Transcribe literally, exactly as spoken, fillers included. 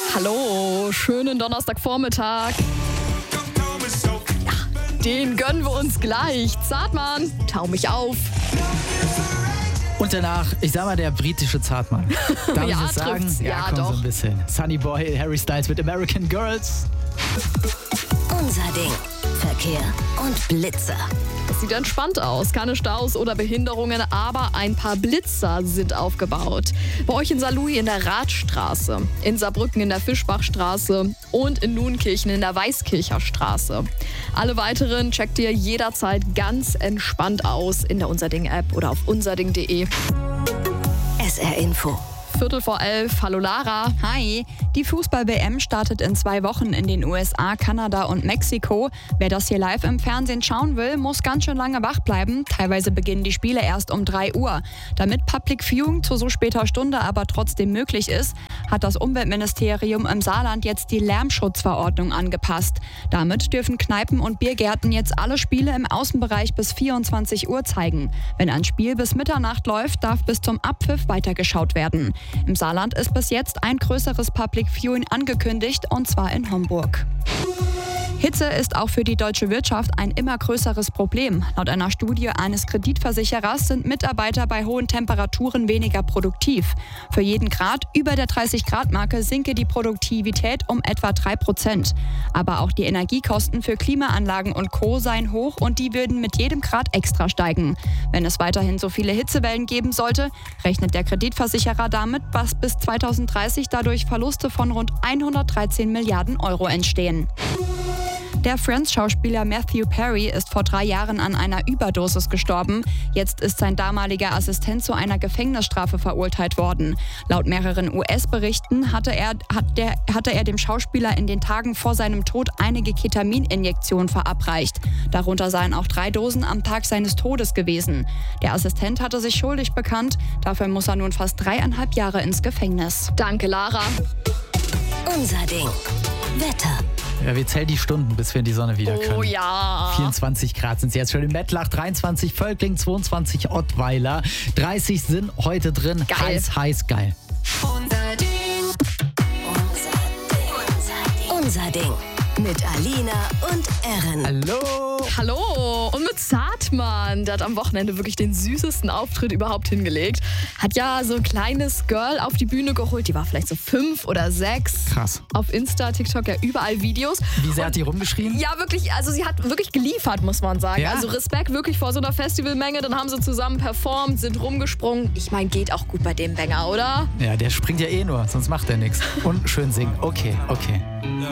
Hallo, schönen Donnerstagvormittag. Ja, den gönnen wir uns gleich. Zartmann, tau mich auf. Und danach, ich sag mal, der britische Zartmann. Darf Ja, ich das sagen? trifft's. Ja, komm, doch. so ein bisschen. Sunny Boy, Harry Styles mit American Girls. Unser Ding. Verkehr und Blitzer. Das sieht entspannt aus. Keine Staus oder Behinderungen, aber ein paar Blitzer sind aufgebaut. Bei euch in Saarlouis in der Radstraße, in Saarbrücken in der Fischbachstraße und in Nuenkirchen in der Weißkircher Straße. Alle weiteren checkt ihr jederzeit ganz entspannt aus in der Unser Ding-App oder auf unserding punkt de. S R Info. Viertel vor elf. Hallo Lara. Hi, die Fußball-W M startet in zwei Wochen in den U S A, Kanada und Mexiko. Wer das hier live im Fernsehen schauen will, muss ganz schön lange wach bleiben. Teilweise beginnen die Spiele erst um drei Uhr. Damit Public Viewing zu so später Stunde aber trotzdem möglich ist, hat das Umweltministerium im Saarland jetzt die Lärmschutzverordnung angepasst. Damit dürfen Kneipen und Biergärten jetzt alle Spiele im Außenbereich bis vierundzwanzig Uhr zeigen. Wenn ein Spiel bis Mitternacht läuft, darf bis zum Abpfiff weitergeschaut werden. Im Saarland ist bis jetzt ein größeres Public Viewing angekündigt, und zwar in Homburg. Hitze ist auch für die deutsche Wirtschaft ein immer größeres Problem. Laut einer Studie eines Kreditversicherers sind Mitarbeiter bei hohen Temperaturen weniger produktiv. Für jeden Grad über der dreißig-Grad-Marke sinke die Produktivität um etwa drei Prozent. Aber auch die Energiekosten für Klimaanlagen und Co. seien hoch und die würden mit jedem Grad extra steigen. Wenn es weiterhin so viele Hitzewellen geben sollte, rechnet der Kreditversicherer damit, dass bis zweitausenddreißig dadurch Verluste von rund hundertdreizehn Milliarden Euro entstehen. Der Friends-Schauspieler Matthew Perry ist vor drei Jahren an einer Überdosis gestorben. Jetzt ist sein damaliger Assistent zu einer Gefängnisstrafe verurteilt worden. Laut mehreren U S-Berichten hatte er, hat der, hatte er dem Schauspieler in den Tagen vor seinem Tod einige Ketamininjektionen verabreicht. Darunter seien auch drei Dosen am Tag seines Todes gewesen. Der Assistent hatte sich schuldig bekannt. Dafür muss er nun fast dreieinhalb Jahre ins Gefängnis. Danke, Lara. Unser Ding. Wetter. Ja, wir zählen die Stunden, bis wir in die Sonne wieder können. Oh ja. vierundzwanzig Grad sind es jetzt schon in Mettlach, dreiundzwanzig Völkling, zweiundzwanzig Ottweiler, dreißig sind heute drin. Geil. Heiß, heiß, geil. Unser Ding. Unser Ding. Unser Ding. Mit Alina und Erin. Hallo. Hallo, und mit Zartmann, der hat am Wochenende wirklich den süßesten Auftritt überhaupt hingelegt. Hat ja so ein kleines Girl auf die Bühne geholt, die war vielleicht so fünf oder sechs. Krass. Auf Insta, TikTok, ja überall Videos. Wie sehr hat die rumgeschrien? Ja, wirklich, also sie hat wirklich geliefert, muss man sagen. Ja? Also Respekt wirklich vor so einer Festivalmenge, dann haben sie zusammen performt, sind rumgesprungen. Ich meine, geht auch gut bei dem Banger, oder? Ja, der springt ja eh nur, sonst macht er nichts. Und schön singen. Okay, okay.